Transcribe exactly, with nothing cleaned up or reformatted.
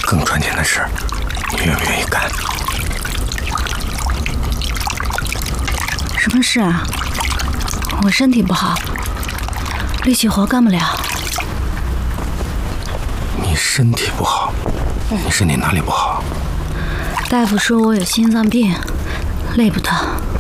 更赚钱的事，你愿不愿意干？ 什么事啊？我身体不好，力气活干不了。 你身体不好？你身体哪里不好？ 大夫说我有心脏病，累不得。